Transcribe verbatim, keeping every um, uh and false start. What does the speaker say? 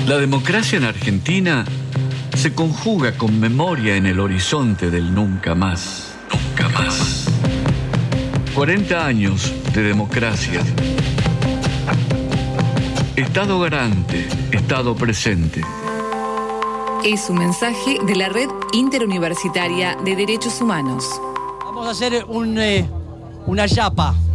La democracia en Argentina se conjuga con memoria en el horizonte del nunca más. Nunca más. cuarenta años de democracia. Estado garante, Estado presente. Es un mensaje de la Red Interuniversitaria de Derechos Humanos. Vamos a hacer un, eh, una yapa.